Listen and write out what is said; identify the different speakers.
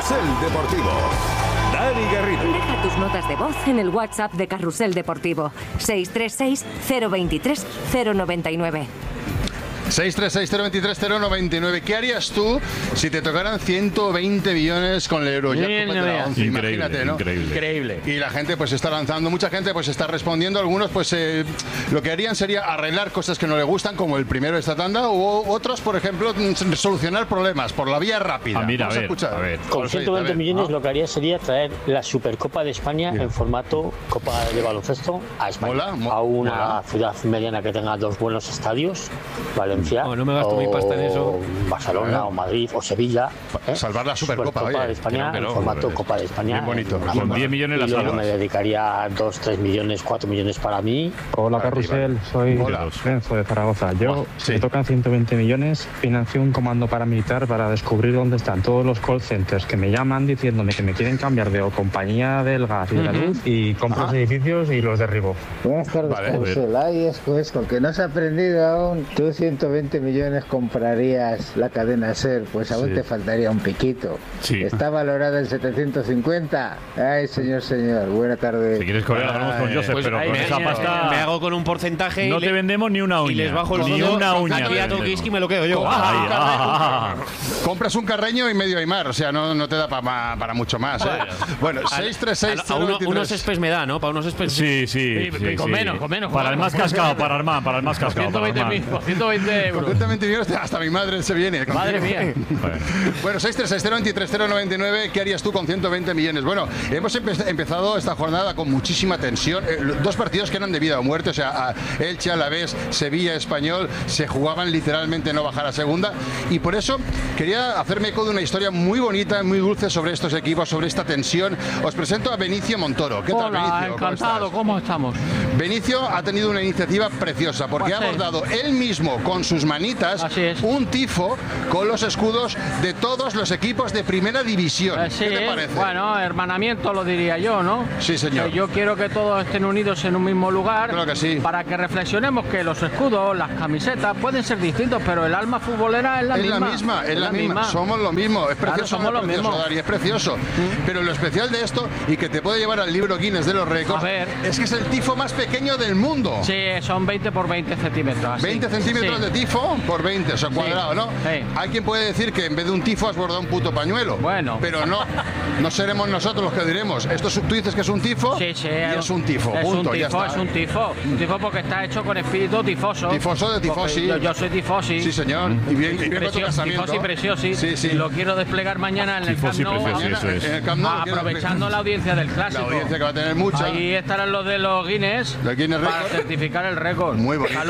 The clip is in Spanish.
Speaker 1: Carrusel Deportivo. Dani Garrido.
Speaker 2: Deja tus notas de voz en el WhatsApp de Carrusel Deportivo. 636 023 099.
Speaker 3: 636-023-099. ¿Qué harías tú si te tocaran 120 millones con el Eurojackpot? Imagínate, ¿no?
Speaker 4: Increíble.
Speaker 3: Y la gente pues está lanzando, mucha gente pues está respondiendo. Algunos pues lo que harían sería arreglar cosas que no le gustan, como el primero de esta tanda, o otros, por ejemplo, solucionar problemas por la vía rápida.
Speaker 4: Mira, a ver.
Speaker 5: Con 120 millones lo que haría sería traer la Supercopa de España en formato Copa de Baloncesto a España. A una ciudad mediana que tenga dos buenos estadios, Valencia,
Speaker 4: no me gasto mi pasta en eso.
Speaker 5: Barcelona o Madrid o Sevilla.
Speaker 3: Salvar la Supercopa
Speaker 5: de España en formato Copa de España.
Speaker 3: Bien bonito.
Speaker 4: Con 10 millones la salvas.
Speaker 5: Me dedicaría 2, 3 millones, 4 millones para mí.
Speaker 6: Hola Carrusel, soy Lorenzo de Zaragoza. Yo, si me tocan 120 millones, financio un comando paramilitar para descubrir dónde están todos los call centers que me llaman diciéndome que me quieren cambiar de compañía del gas y de la luz, y compro los edificios y los derribo.
Speaker 7: Buenas tardes, Carrusel. Ay, Esco, que no se ha aprendido aún. Tú 120 millones comprarías la cadena SER, pues aún te faltaría un piquito. Está valorada en 750. Ay, señor, buena tarde.
Speaker 4: Si quieres correr, hablamos con Joseph, pues pero con esa pasta
Speaker 8: me hago con un porcentaje.
Speaker 4: No te vendemos ni una uña.
Speaker 8: Y les bajo el
Speaker 4: ni una uña.
Speaker 8: Y me lo quedo yo.
Speaker 3: Compras un Carreño y medio Aymar, o sea, no te da para mucho más. Bueno, 636.
Speaker 8: Unos espes me da, ¿no? Para unos espes.
Speaker 4: Sí.
Speaker 8: Con menos.
Speaker 4: Para el más cascado, para Armán, para el más cascado.
Speaker 8: 120 euros.
Speaker 3: 120 millones, hasta mi madre se viene.
Speaker 8: Madre mía.
Speaker 3: Bueno, 636-023-099, ¿qué harías tú con 120 millones? Bueno, hemos empezado esta jornada con muchísima tensión. Dos partidos que eran de vida o muerte, o sea, Elche, Alavés, Sevilla, Español, se jugaban literalmente no bajar a segunda. Y por eso quería hacerme eco de una historia muy bonita, muy dulce sobre estos equipos, sobre esta tensión. Os presento a Benicio Montoro. ¿Qué tal, Benicio?
Speaker 9: Encantado, ¿cómo estamos?
Speaker 3: Benicio ha tenido una iniciativa preciosa, porque ha abordado él mismo con sus manitas un tifo con los escudos de todos los equipos de primera división. ¿Qué te parece?
Speaker 9: Bueno, hermanamiento lo diría yo, ¿no?
Speaker 3: Sí, señor.
Speaker 9: Yo quiero que todos estén unidos en un mismo lugar.
Speaker 3: Creo que sí.
Speaker 9: Para que reflexionemos que los escudos, las camisetas pueden ser distintos, pero el alma futbolera es la misma.
Speaker 3: Es la misma. Somos lo mismo. Es precioso,
Speaker 9: somos lo mismo.
Speaker 3: Dari, es precioso. Pero lo especial de esto, y que te puede llevar al libro Guinness de los récords, es que es el tifo más pequeño del mundo.
Speaker 9: Sí, son 20 por 20 centímetros. Así.
Speaker 3: 20 centímetros de tifo por 20, o sea, cuadrado, ¿no?
Speaker 9: Sí.
Speaker 3: Hay quien puede decir que en vez de un tifo has bordado un puto pañuelo.
Speaker 9: Bueno.
Speaker 3: Pero no seremos nosotros los que diremos. Tú dices que es un tifo, y es un tifo, punto, ya está.
Speaker 9: Es un tifo porque está hecho con espíritu tifoso.
Speaker 3: Tifoso de tifosi.
Speaker 9: Yo soy tifosi.
Speaker 3: Sí, señor. Y bien
Speaker 9: tifosi preciosi.
Speaker 3: Sí.
Speaker 9: Lo quiero desplegar mañana en el Camp Nou. Aprovechando la audiencia del clásico.
Speaker 3: La audiencia que va a tener mucha.
Speaker 9: Ahí estarán los de los Guinness.
Speaker 3: Para
Speaker 9: certificar el récord.
Speaker 3: Muy bonito.